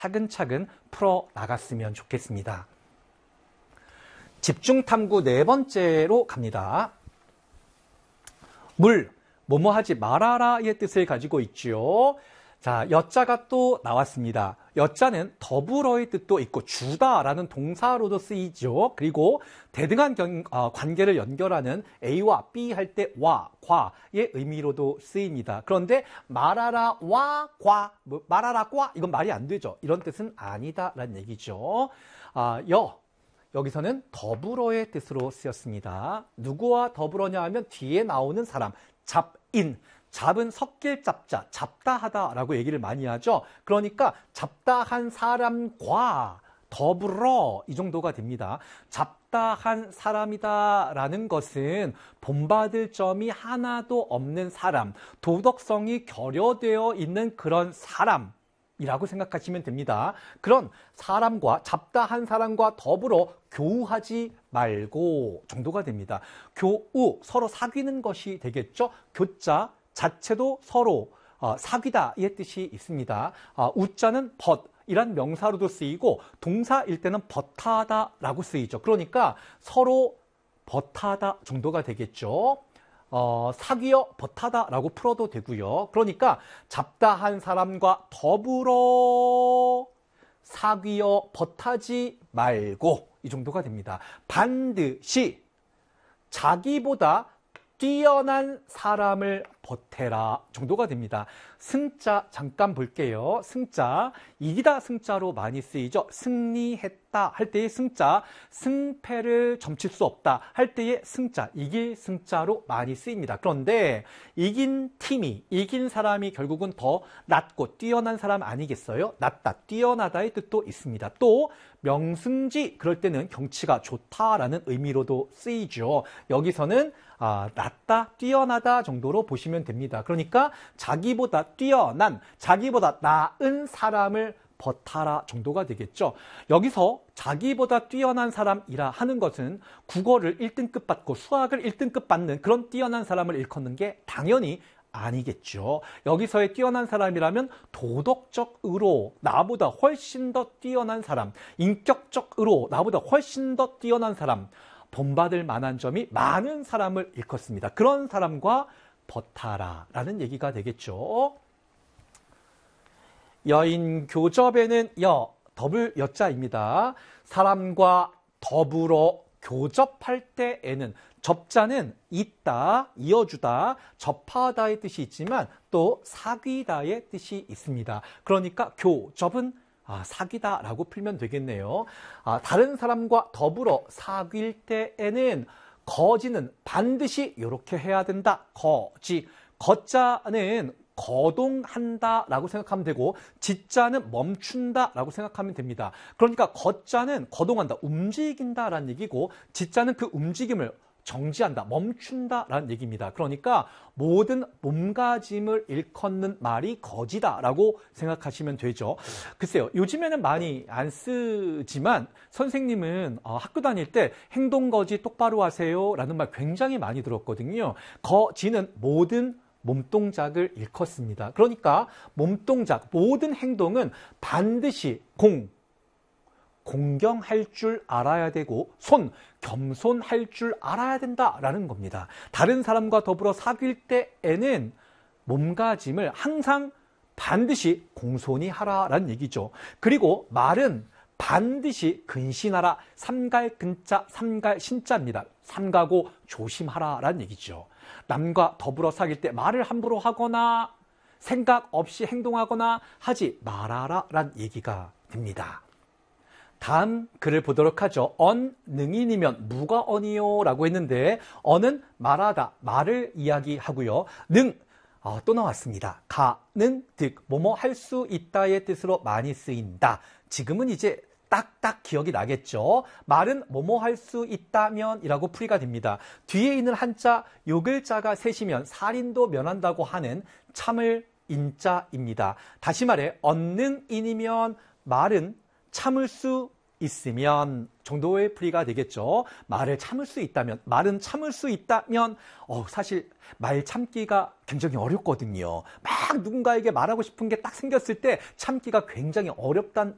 차근차근 풀어나갔으면 좋겠습니다. 집중탐구 네 번째로 갑니다. 물, 뭐뭐 하지 말아라의 뜻을 가지고 있죠. 자, 여자가 또 나왔습니다. 여자는 더불어의 뜻도 있고 주다라는 동사로도 쓰이죠. 그리고 대등한 관계를 연결하는 A와 B 할 때 와, 과의 의미로도 쓰입니다. 그런데 말하라, 와, 과, 말하라, 과 이건 말이 안 되죠. 이런 뜻은 아니다라는 얘기죠. 여기서는 더불어의 뜻으로 쓰였습니다. 누구와 더불어냐 하면 뒤에 나오는 사람, 잡인. 잡은 섞일 잡자, 잡다하다라고 얘기를 많이 하죠. 그러니까 잡다한 사람과 더불어 이 정도가 됩니다. 잡다한 사람이다라는 것은 본받을 점이 하나도 없는 사람, 도덕성이 결여되어 있는 그런 사람이라고 생각하시면 됩니다. 그런 사람과 잡다한 사람과 더불어 교우하지 말고 정도가 됩니다. 교우, 서로 사귀는 것이 되겠죠. 교자 자체도 서로 사귀다의 뜻이 있습니다. 우자는 벗이란 명사로도 쓰이고 동사일 때는 벗하다라고 쓰이죠. 그러니까 서로 벗하다 정도가 되겠죠. 사귀어 벗하다라고 풀어도 되고요. 그러니까 잡다한 사람과 더불어 사귀어 벗하지 말고 이 정도가 됩니다. 반드시 자기보다 뛰어난 사람을 보태라 정도가 됩니다. 승자 잠깐 볼게요. 승자, 이기다 승자로 많이 쓰이죠. 승리했다 할 때의 승자, 승패를 점칠 수 없다 할 때의 승자, 이길 승자로 많이 쓰입니다. 그런데 이긴 팀이, 이긴 사람이 결국은 더 낫고 뛰어난 사람 아니겠어요? 낫다, 뛰어나다의 뜻도 있습니다. 또 명승지, 그럴 때는 경치가 좋다라는 의미로도 쓰이죠. 여기서는 낫다, 뛰어나다 정도로 보시면 됩니다. 그러니까 자기보다 뛰어난, 자기보다 나은 사람을 벗하라 정도가 되겠죠. 여기서 자기보다 뛰어난 사람이라 하는 것은 국어를 1등급 받고 수학을 1등급 받는 그런 뛰어난 사람을 일컫는 게 당연히 아니겠죠. 여기서의 뛰어난 사람이라면 도덕적으로 나보다 훨씬 더 뛰어난 사람, 인격적으로 나보다 훨씬 더 뛰어난 사람, 본받을 만한 점이 많은 사람을 일컫습니다. 그런 사람과 벗하라라는 얘기가 되겠죠. 여인 교접에는 더블 여자입니다. 사람과 더불어 교접할 때에는 접자는 있다, 이어주다, 접하다의 뜻이 있지만 또 사귀다의 뜻이 있습니다. 그러니까 교접은 사귀다라고 풀면 되겠네요. 다른 사람과 더불어 사귈 때에는 거지는 반드시 이렇게 해야 된다. 거지. 거자는 거동한다라고 생각하면 되고 지자는 멈춘다라고 생각하면 됩니다. 그러니까 거자는 거동한다, 움직인다라는 얘기고 지자는 그 움직임을 정지한다, 멈춘다라는 얘기입니다. 그러니까 모든 몸가짐을 일컫는 말이 거지다라고 생각하시면 되죠. 글쎄요, 요즘에는 많이 안 쓰지만 선생님은 학교 다닐 때 행동거지 똑바로 하세요 라는 말 굉장히 많이 들었거든요. 거지는 모든 몸동작을 일컫습니다. 그러니까 몸동작, 모든 행동은 반드시 공경할 줄 알아야 되고 겸손할 줄 알아야 된다라는 겁니다. 다른 사람과 더불어 사귈 때에는 몸가짐을 항상 반드시 공손히 하라라는 얘기죠. 그리고 말은 반드시 근신하라, 삼갈 근자, 삼갈 신자입니다. 삼가고 조심하라라는 얘기죠. 남과 더불어 사귈 때 말을 함부로 하거나 생각 없이 행동하거나 하지 말아라라는 얘기가 됩니다. 다음 글을 보도록 하죠. 능인이면 무가 언이요 라고 했는데 언은 말하다, 말을 이야기하고요. 또 나왔습니다. 가능, 득, 뭐뭐 할 수 있다의 뜻으로 많이 쓰인다. 지금은 이제 딱딱 기억이 나겠죠. 말은 뭐뭐 할 수 있다면 이라고 풀이가 됩니다. 뒤에 있는 한자, 요 글자가 셋이면 살인도 면한다고 하는 참을 인자입니다. 다시 말해 언능인이면 말은 참을 수 있으면 정도의 풀이가 되겠죠. 말을 참을 수 있다면, 말은 참을 수 있다면 사실 말 참기가 굉장히 어렵거든요. 막 누군가에게 말하고 싶은 게 딱 생겼을 때 참기가 굉장히 어렵다는